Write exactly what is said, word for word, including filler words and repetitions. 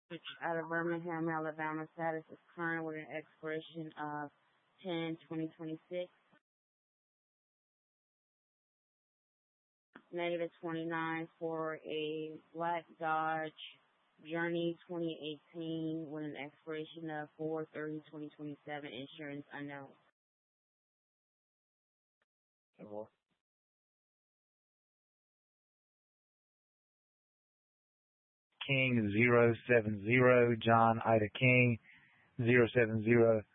out of Birmingham, Alabama. Status is current with an expiration of ten twenty twenty-six. Negative twenty-nine for a black Dodge Journey twenty eighteen with an expiration of four thirty twenty twenty-seven. Insurance unknown. King zero seven zero, John Ida King zero seven zero